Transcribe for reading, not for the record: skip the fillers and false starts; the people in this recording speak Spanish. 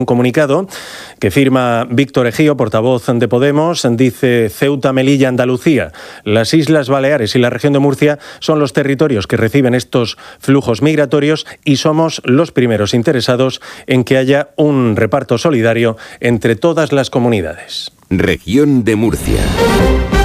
Un comunicado que firma Víctor Ejío, portavoz de Podemos, dice: Ceuta, Melilla, Andalucía, las Islas Baleares y la región de Murcia son los territorios que reciben estos flujos migratorios y somos los primeros interesados en que haya un reparto solidario entre todas las comunidades. Región de Murcia.